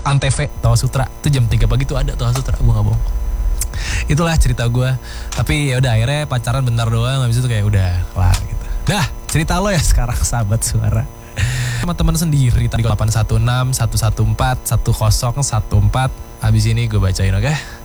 Antv Toa Sutra. Itu jam 3 pagi tuh ada Toa Sutra, gue gak bohong. Itulah cerita gue. Tapi ya udah akhirnya pacaran bentar doang, habis itu kayak udah kelar gitu. Dah, cerita lo ya sekarang sahabat suara. Sama teman sendiri tadi 816 114 1014. Habis ini gue bacain, oke?